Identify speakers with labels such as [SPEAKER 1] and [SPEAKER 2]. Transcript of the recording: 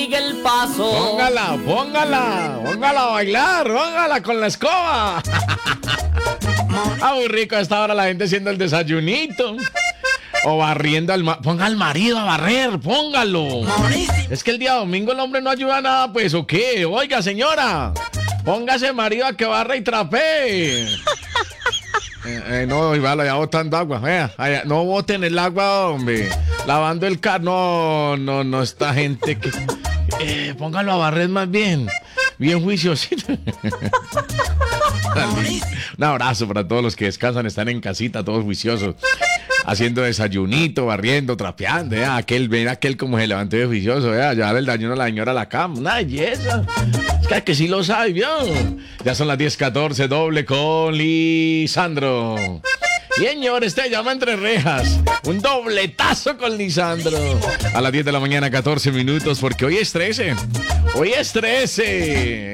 [SPEAKER 1] sigue el paso.
[SPEAKER 2] Póngala a bailar, póngala con la escoba. Muy rico a esta hora la gente haciendo el desayunito. O barriendo ponga al marido a barrer, póngalo. Es que el día domingo el hombre no ayuda a nada, pues, ¿o qué? Oiga, señora, póngase marido a que barra y trapee. No, Ivalo, ya botando agua. Vea, no boten el agua, hombre. Lavando el carro. No, esta gente que... póngalo a barrer más bien. Bien juiciosito. Un abrazo para todos los que descansan, están en casita, todos juiciosos. Haciendo desayunito, barriendo, trapeando. Aquel como se levantó de juicioso. Llevar el daño a la señora a la cama. Una belleza. Es que sí lo sabe, ¿vio? Ya son las 10:14, doble con Lisandro. Y señor, llama entre rejas. Un dobletazo con Lisandro. A las 10 de la mañana, 14 minutos, porque hoy es 13. Hoy es 13.